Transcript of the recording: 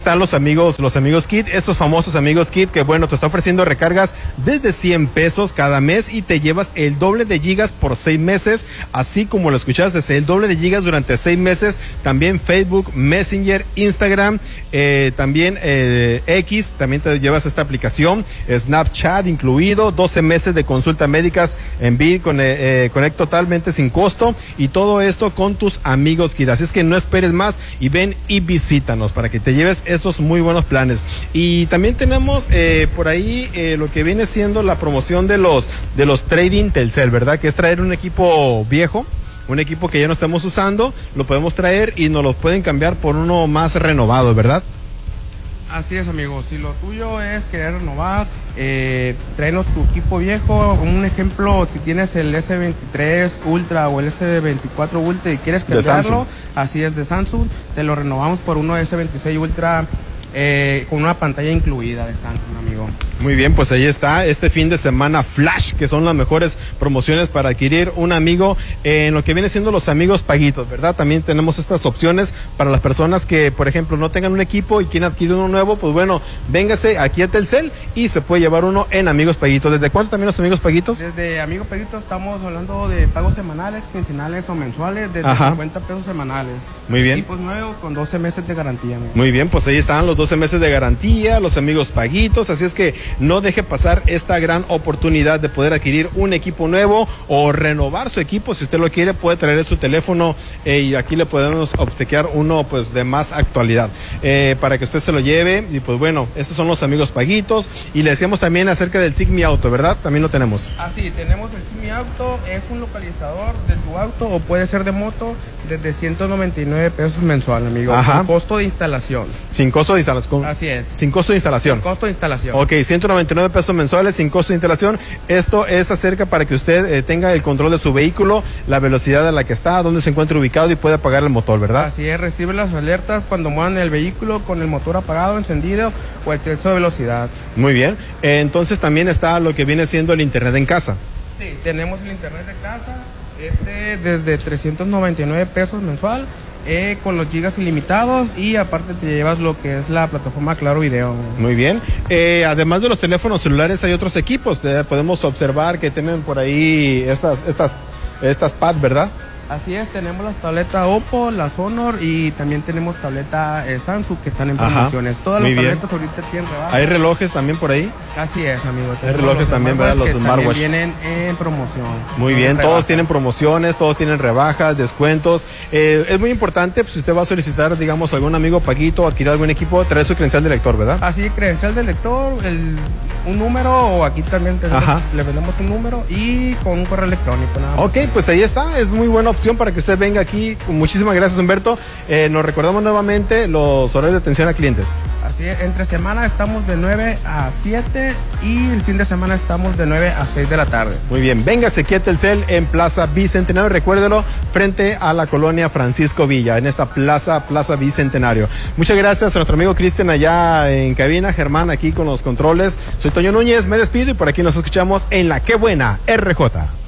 están los amigos Kit, estos famosos amigos Kit que bueno, te está ofreciendo recargas desde 100 pesos cada mes y te llevas el doble de gigas por 6 meses, así como lo escuchaste, el doble de gigas durante 6 meses, también Facebook, Messenger, Instagram, también X, también te llevas esta aplicación, Snapchat incluido, 12 meses de consulta médicas en Bill, Connect totalmente sin costo y todo esto con tus amigos Kit, así es que no esperes más y ven y visítanos para que te lleves estos muy buenos planes. Y también tenemos por ahí lo que viene siendo la promoción de los trading Telcel, ¿verdad? Que es traer un equipo viejo, un equipo que ya no estamos usando, lo podemos traer y nos lo pueden cambiar por uno más renovado, ¿verdad? Así es, amigo. Si lo tuyo es querer renovar, tráenos tu equipo viejo. Un ejemplo, si tienes el S23 Ultra o el S24 Ultra y quieres cambiarlo, así es, de Samsung, te lo renovamos por uno S26 Ultra con una pantalla incluida de Samsung, amigo. Muy bien, pues ahí está, este fin de semana Flash, que son las mejores promociones para adquirir un amigo en lo que viene siendo los amigos paguitos, ¿verdad? También tenemos estas opciones para las personas que, por ejemplo, no tengan un equipo y quieren adquirir uno nuevo, pues bueno, véngase aquí a Telcel y se puede llevar uno en amigos paguitos. ¿Desde cuánto también los amigos paguitos? Desde amigos paguitos estamos hablando de pagos semanales, quincenales o mensuales, desde 50 pesos semanales. Muy bien. Equipos nuevos con 12 meses de garantía, amigo. Muy bien, pues ahí están los 12 meses de garantía, los amigos paguitos, así es que no deje pasar esta gran oportunidad de poder adquirir un equipo nuevo o renovar su equipo. Si usted lo quiere, puede traer su teléfono y aquí le podemos obsequiar uno pues de más actualidad para que usted se lo lleve. Y pues bueno, esos son los amigos paguitos. Y le decíamos también acerca del Sigmi Auto, ¿verdad? También lo tenemos. Así, tenemos el Sigmi Auto, es un localizador de tu auto o puede ser de moto desde 199 pesos mensual, amigo. Ajá. Sin costo de instalación. Sin costo de instalación. Así es. Sin costo de instalación. Sin costo de instalación. Ok, 199 pesos mensuales sin costo de instalación. Esto es acerca para que usted tenga el control de su vehículo, la velocidad a la que está, dónde se encuentra ubicado y pueda apagar el motor, ¿verdad? Así es, recibe las alertas cuando muevan el vehículo con el motor apagado, encendido o exceso de velocidad. Muy bien. Entonces también está lo que viene siendo el internet en casa. Sí, tenemos el internet de casa, desde 399 pesos mensual. Con los gigas ilimitados y aparte te llevas lo que es la plataforma Claro Video. Muy bien. Además de los teléfonos celulares hay otros equipos. Podemos observar que tienen por ahí estas pads, ¿verdad? Así es, tenemos las tabletas Oppo, las Honor y también tenemos tableta Samsung que están en promociones. Todas las tabletas ahorita tienen rebajas. ¿Hay relojes también por ahí? Así es, amigo. Hay relojes también, ¿verdad? Los smartwatch. Vienen en promoción. Muy bien, todos tienen promociones, todos tienen rebajas, descuentos. Es muy importante, pues, si usted va a solicitar, digamos, algún amigo paguito, adquirir algún equipo, traer su credencial de lector, ¿verdad? Así, credencial de lector, un número o aquí también le vendemos un número y con un correo electrónico, nada más. Ok, pues ahí está, es muy buena opción para que usted venga aquí. Muchísimas gracias, Humberto. Nos recordamos nuevamente los horarios de atención a clientes. Así es, entre semana estamos de 9 a 7 y el fin de semana estamos de 9 a 6 de la tarde. Muy bien, véngase aquí a Telcel en Plaza Bicentenario, recuérdelo, frente a la colonia Francisco Villa, en esta Plaza Bicentenario. Muchas gracias a nuestro amigo Cristian allá en cabina, Germán aquí con los controles. Soy Toño Núñez, me despido y por aquí nos escuchamos en La Qué Buena RJ.